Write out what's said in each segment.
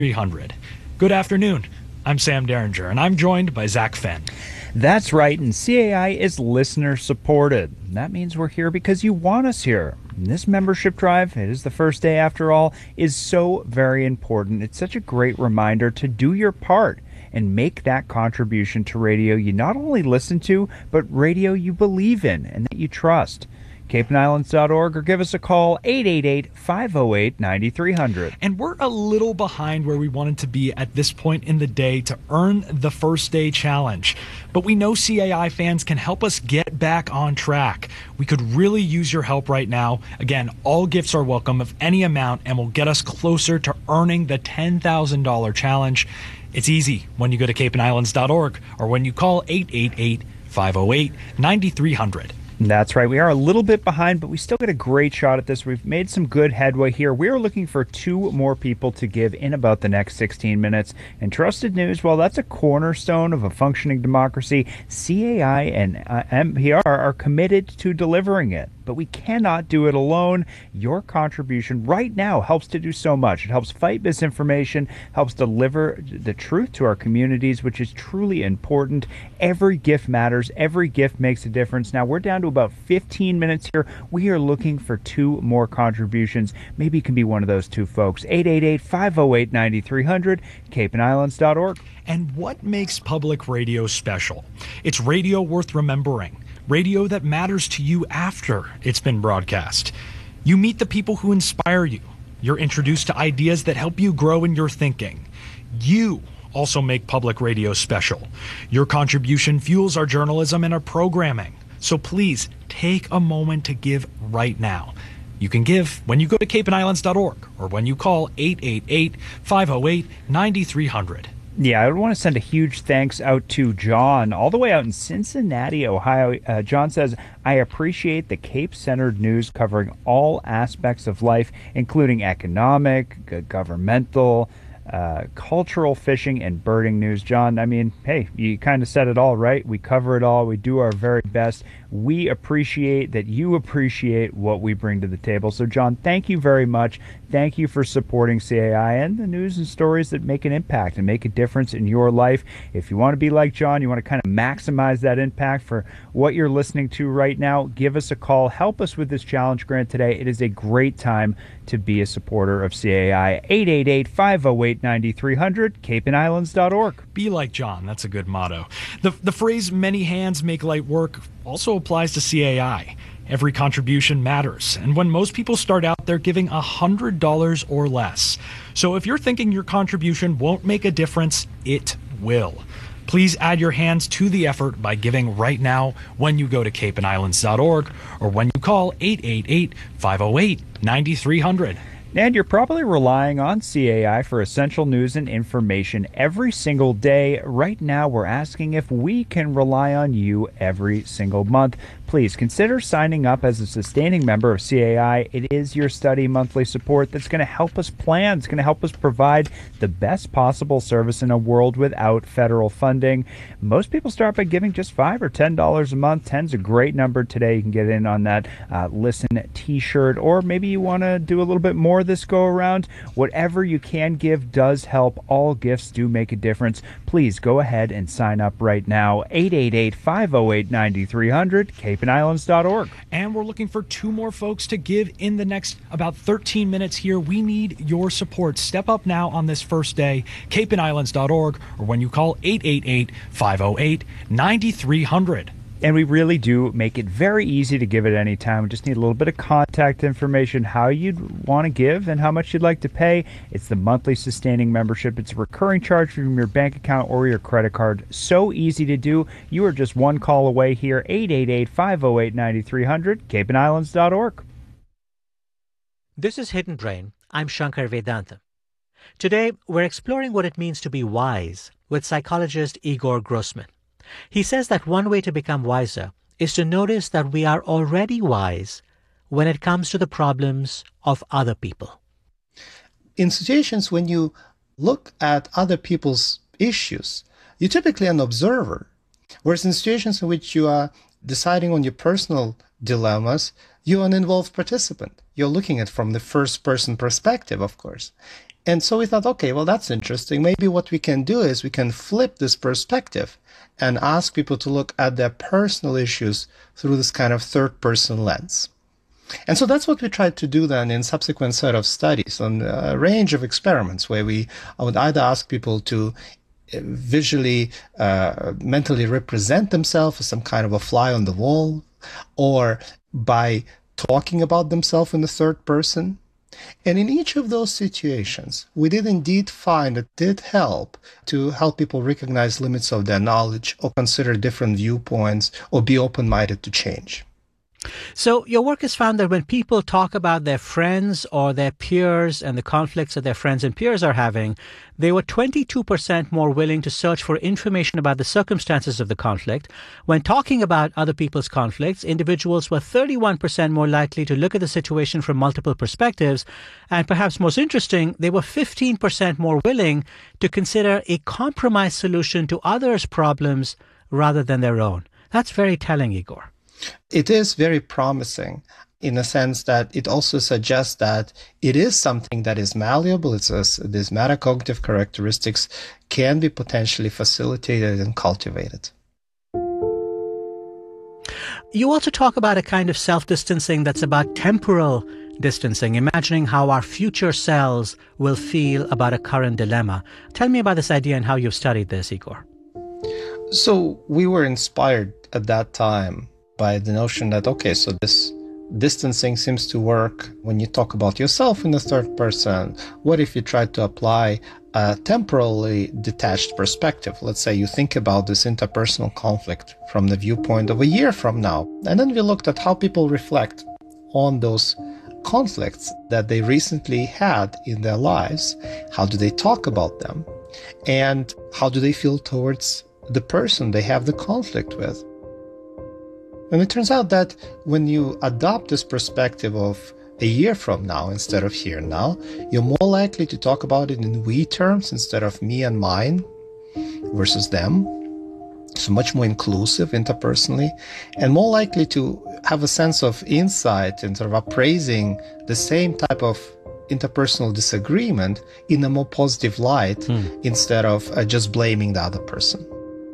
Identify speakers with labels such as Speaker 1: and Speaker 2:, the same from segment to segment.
Speaker 1: 9300. Good afternoon. I'm Sam Derringer, and I'm joined by Zach Fenn.
Speaker 2: That's right, and CAI is listener supported. That means we're here because you want us here. And this membership drive, it is the first day after all, is so very important. It's such a great reminder to do your part and make that contribution to radio you not only listen to, but radio you believe in and that you trust. CapeandIslands.org or give us a call, 888-508-9300.
Speaker 1: And we're a little behind where we wanted to be at this point in the day to earn the first day challenge. But we know CAI fans can help us get back on track. We could really use your help right now. Again, all gifts are welcome of any amount and will get us closer to earning the $10,000 challenge. It's easy when you go to CapeandIslands.org or when you call 888-508-9300.
Speaker 2: That's right. We are a little bit behind, but we still get a great shot at this. We've made some good headway here. We are looking for 2 more people to give in about the next 16 minutes. And Trusted News, well, that's a cornerstone of a functioning democracy. CAI and NPR are committed to delivering it. But we cannot do it alone. Your contribution right now helps to do so much. It helps fight misinformation, helps deliver the truth to our communities, which is truly important. Every gift matters. Every gift makes a difference. Now, we're down to about 15 minutes here. We are looking for 2 more contributions. Maybe you can be one of those 2 folks. 888-508-9300, CapeandIslands.org.
Speaker 1: And what makes public radio special? It's radio worth remembering. Radio that matters to you after it's been broadcast. You meet the people who inspire you. You're introduced to ideas that help you grow in your thinking. You also make public radio special. Your contribution fuels our journalism and our programming. So please take a moment to give right now. You can give when you go to CapeandIslands.org or when you call 888-508-9300.
Speaker 2: Yeah, I want to send a huge thanks out to John, all the way out in Cincinnati, Ohio. John says, I appreciate the Cape-centered news covering all aspects of life, including economic, governmental, cultural, fishing, and birding news. John, I mean, hey, you kind of said it all, right? We cover it all. We do our very best. We appreciate that you appreciate what we bring to the table. So, John, thank you very much. Thank you for supporting CAI and the news and stories that make an impact and make a difference in your life. If you want to be like John, you want to kind of maximize that impact for what you're listening to right now, give us a call. Help us with this challenge grant today. It is a great time to be a supporter of CAI. 888-508-9300, CapeandIslands.org.
Speaker 1: Be like John. That's a good motto. The phrase many hands make light work also applies to CAI. Every contribution matters, and when most people start out, they're giving $100 or less. So if you're thinking your contribution won't make a difference, it will. Please add your hands to the effort by giving right now when you go to CapeandIslands.org or when you call 888-508-9300.
Speaker 2: And you're probably relying on CAI for essential news and information every single day. Right now, we're asking if we can rely on you every single month. Please consider signing up as a sustaining member of CAI. It is your steady monthly support that's going to help us plan. It's going to help us provide the best possible service in a world without federal funding. Most people start by giving just $5 or $10 a month. 10's a great number today. You can get in on that Listen t-shirt, or maybe you want to do a little bit more this go around. Whatever you can give does help. All gifts do make a difference. Please go ahead and sign up right now. 888-508-9300, CapeandIslands.org.
Speaker 1: And we're looking for 2 more folks to give in the next about 13 minutes here. We need your support. Step up now on this first day, CapeandIslands.org, or when you call 888-508-9300.
Speaker 2: And we really do make it very easy to give at any time. We just need a little bit of contact information, how you'd want to give and how much you'd like to pay. It's the monthly sustaining membership. It's a recurring charge from your bank account or your credit card. So easy to do. You are just one call away here, 888-508-9300, CapeandIslands.org.
Speaker 3: This is Hidden Brain. I'm Shankar Vedanta. Today, we're exploring what it means to be wise with psychologist Igor Grossman. He says that one way to become wiser is to notice that we are already wise when it comes to the problems of other people.
Speaker 4: In situations when you look at other people's issues, you're typically an observer. Whereas in situations in which you are deciding on your personal dilemmas, you're an involved participant. You're looking at it from the first-person perspective, of course. And so we thought, okay, well, that's interesting. Maybe what we can do is we can flip this perspective and ask people to look at their personal issues through this kind of third-person lens. And so that's what we tried to do then in subsequent set of studies on a range of experiments where I would either ask people to visually, mentally represent themselves as some kind of a fly on the wall, or by talking about themselves in the third person. And in each of those situations, we did indeed find it did help to help people recognize limits of their knowledge or consider different viewpoints or be open-minded to change.
Speaker 3: So your work has found that when people talk about their friends or their peers and the conflicts that their friends and peers are having, they were 22% more willing to search for information about the circumstances of the conflict. When talking about other people's conflicts, individuals were 31% more likely to look at the situation from multiple perspectives. And perhaps most interesting, they were 15% more willing to consider a compromise solution to others' problems rather than their own. That's very telling, Igor.
Speaker 4: It is very promising in the sense that it also suggests that it is something that is malleable. These metacognitive characteristics can be potentially facilitated and cultivated.
Speaker 3: You also talk about a kind of self-distancing that's about temporal distancing, imagining how our future selves will feel about a current dilemma. Tell me about this idea and how you've studied this, Igor.
Speaker 4: So we were inspired at that time by the notion that, okay, so this distancing seems to work when you talk about yourself in the third person. What if you try to apply a temporally detached perspective? Let's say you think about this interpersonal conflict from the viewpoint of a year from now. And then we looked at how people reflect on those conflicts that they recently had in their lives. How do they talk about them? And how do they feel towards the person they have the conflict with? And it turns out that when you adopt this perspective of a year from now instead of here and now, you're more likely to talk about it in we terms instead of me and mine versus them. So much more inclusive interpersonally, and more likely to have a sense of insight and sort of appraising the same type of interpersonal disagreement in a more positive light instead of just blaming the other person.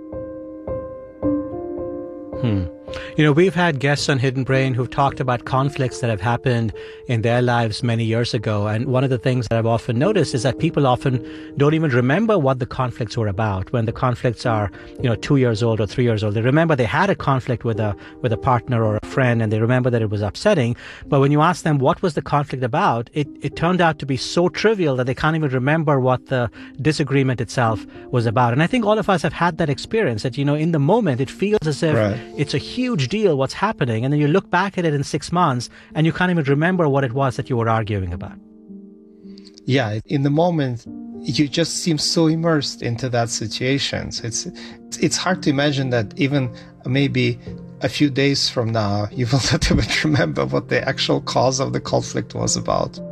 Speaker 3: You know, we've had guests on Hidden Brain who've talked about conflicts that have happened in their lives many years ago. And one of the things that I've often noticed is that people often don't even remember what the conflicts were about. When the conflicts are, 2 years old or 3 years old, they remember they had a conflict with a partner or a friend, and they remember that it was upsetting. But when you ask them what was the conflict about, it turned out to be so trivial that they can't even remember what the disagreement itself was about. And I think all of us have had that experience that, in the moment, it feels as if it's a huge deal what's happening, and then you look back at it in 6 months and you can't even remember what it was that you were arguing about.
Speaker 4: Yeah, in the moment you just seem so immersed into that situation. So it's hard to imagine that even maybe a few days from now you will not even remember what the actual cause of the conflict was about.